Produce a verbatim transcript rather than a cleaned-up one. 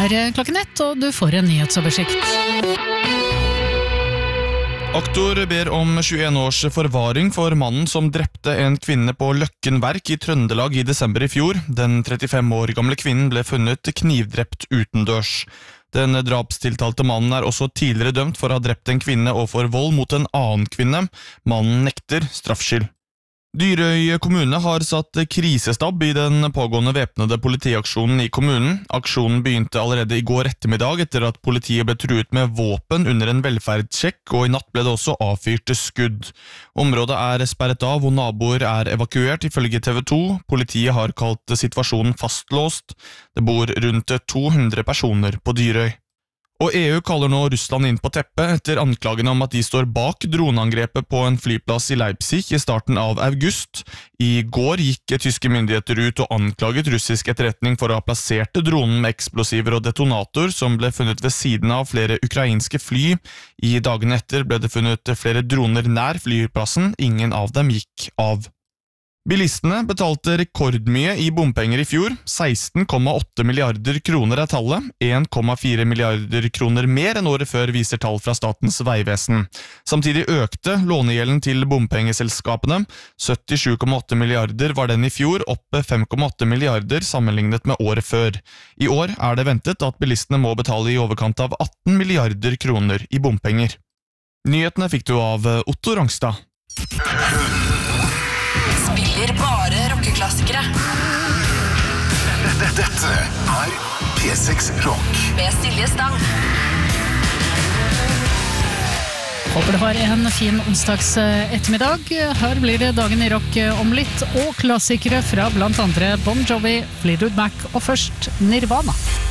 er klokken ett, og du får en nyhetsoversikt. Aktor ber om tjueen års forvaring for mannen som drepte en kvinne på Løkken Verk i Trøndelag i desember i fjor. Den trettifem år gamle kvinnen ble funnet knivdrept utendørs. Den drapstiltalte mannen er også tidligere dømt for å ha drept en kvinne og for vold mot en annen kvinne. Mannen nekter straffskyld. Dyrøy kommune har satt krisestab i den pågående væpnede politiaksjonen i kommunen. Aksjonen begynte allerede i går ettermiddag etter at politiet ble truet med våpen under en velferdssjekk, og i natt ble det også avfyrt skudd. Området er sperret av, og naboer er evakuert ifølge T V to. Politiet har kalt situasjonen fastlåst. Det bor rundt to hundre personer på Dyrøy. Og E U kaller nå Russland inn på teppet etter anklagene om at de står bak droneangrepet på en flyplass i Leipzig i starten av august. I går gikk tyske myndigheter ut og anklaget russisk etterretning for å ha plassert dronen med eksplosiver og detonator som ble funnet ved siden av flere ukrainske fly. I dagene etter ble det funnet flere droner nær flyplassen, ingen av dem gikk av. Bilistene betalte rekordmye i bompenger i fjor. seksten komma åtte milliarder kroner er tallet, en komma fire milliarder kroner mer enn året før, viser tall fra Statens vegvesen. Samtidig økte lånegjelden til bompengeselskapene. syttisju komma åtte milliarder var den i fjor, opp fem komma åtte milliarder sammenlignet med året før. I år er det ventet at bilistene må betale i overkant av atten milliarder kroner i bompenger. Nyhetene fikk du av Otto Rangstad. Spiller bare rockeklassikere. Dette er P seks Rock med Silje Stang. Håper du har en fin onsdags ettermiddag. Her blir det dagen i rock om litt, og klassikere fra blant andre Bon Jovi, Fleetwood Mac og først Nirvana.